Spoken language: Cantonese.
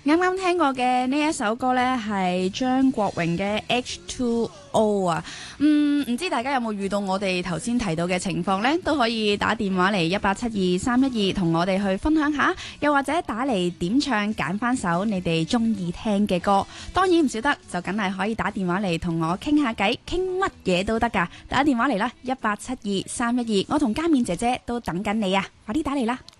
啱啱聽過嘅呢一首歌呢，係張國榮嘅 H2O 啊。唔知大家有冇遇到我哋頭先提到嘅情況呢？都可以打電話嚟1872312同我哋去分享下，又或者打嚟點唱揀翻首你哋中意聽嘅歌。當然唔少得，就梗係可以打電話嚟同我傾下偈，傾乜嘢都得噶。打電話嚟啦，1872312，我同嘉勉姐姐都等緊你啊，快啲打嚟啦！